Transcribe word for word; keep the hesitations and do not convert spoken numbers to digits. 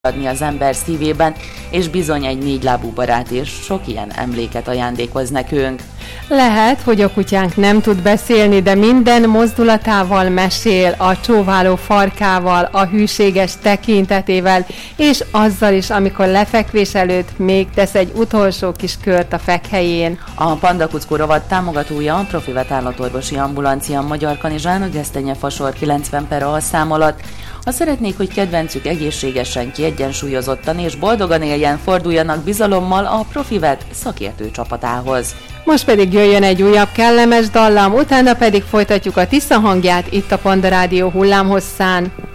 adni az ember szívében, és bizony egy négylábú barát és sok ilyen emléket ajándékoz nekünk. Lehet, hogy a kutyánk nem tud beszélni, de minden mozdulatával mesél, a csóváló farkával, a hűséges tekintetével, és azzal is, amikor lefekvés előtt még tesz egy utolsó kis kört a fekhelyén. A Panda Kuckó rovat támogatója a Profivet állatorvosi ambulancia Magyar Kanizsán, a Gesztenyefasor kilencven per alszámolat. Ha szeretnék, hogy kedvencük egészségesen, kiegyensúlyozottan és boldogan éljen, forduljanak bizalommal a Profivet szakértő csapatához. Most pedig jöjjön egy újabb kellemes dallam, utána pedig folytatjuk a Tisza hangját itt a Panda Rádió hullámhosszán.